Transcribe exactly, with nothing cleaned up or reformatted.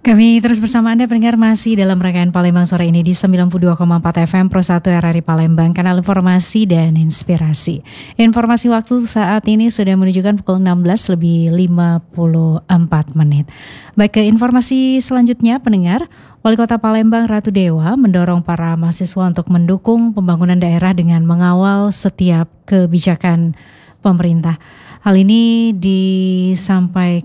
Kami terus bersama Anda pendengar masih dalam rangkaian Palembang sore ini di sembilan puluh dua koma empat F M Pro satu R R I Palembang, kanal informasi dan inspirasi. Informasi waktu saat ini sudah menunjukkan pukul enam belas lebih lima puluh empat menit. Baik, ke informasi selanjutnya pendengar, Wali Kota Palembang Ratu Dewa mendorong para mahasiswa untuk mendukung pembangunan daerah dengan mengawal setiap kebijakan pemerintah. Hal ini disampaikan